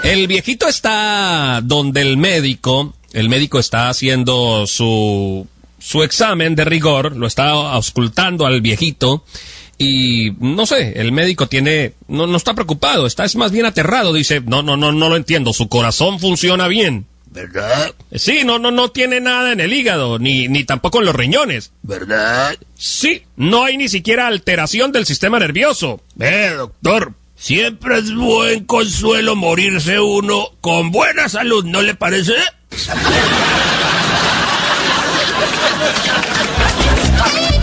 El viejito está donde el médico está haciendo su examen de rigor, lo está auscultando al viejito y no sé, el médico no está preocupado, es más bien aterrado, dice, no lo entiendo, su corazón funciona bien. ¿Verdad? Sí, no tiene nada en el hígado, ni tampoco en los riñones. ¿Verdad? Sí, no hay ni siquiera alteración del sistema nervioso. Doctor, siempre es buen consuelo morirse uno con buena salud, ¿no le parece?